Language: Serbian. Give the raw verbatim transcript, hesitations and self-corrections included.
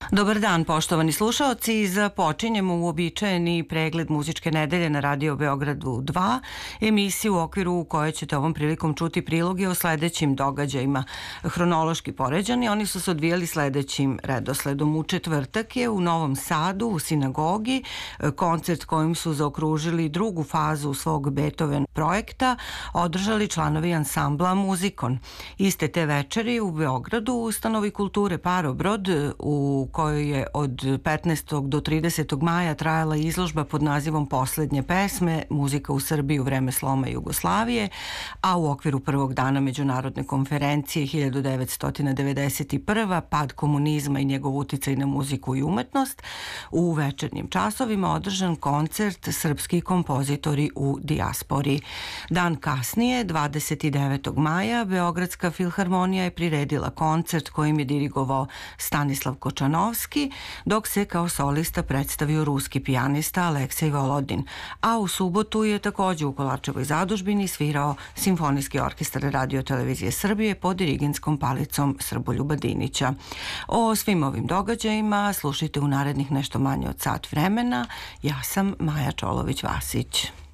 Dobar dan, poštovani slušaoci. Započinjemo uobičajeni pregled muzičke nedelje na Radio Beogradu dva, emisiju u okviru u kojoj ćete ovom prilikom čuti priloge o sledećim događajima. Hronološki poređani, oni su se odvijali sledećim redosledom. U četvrtak je u Novom Sadu, u sinagogi, koncert kojim su zaokružili drugu fazu svog Beethoven projekta, održali članovi ansambla Muzikon. Iste te večeri u Beogradu u ustanovi kulture Parobrod, u kojoj je od petnaestog do tridesetog maja trajala izložba pod nazivom Poslednje pesme, muzika u Srbiji u vreme sloma Jugoslavije, a u okviru prvog dana međunarodne konferencije hiljadu devetsto devedeset prve. pad komunizma i njegov uticaj na muziku i umetnost, u večernjim časovima održan koncert Srpski kompozitori u dijaspori. Dan kasnije, dvadeset devetog maja, Beogradska filharmonija je priredila koncert kojim je dirigovao Stanislav Kočanovski, dok se kao solista predstavio ruski pijanista Aleksej Volodin, a u subotu je takođe u Kolarčevoj zadužbini svirao Simfonijski orkestar Radio televizije Srbije pod dirigentskom palicom Srboljuba Dinića. O svim ovim događajima slušajte u narednih nešto manje od sat vremena. Ja sam Maja Čolović-Vasić.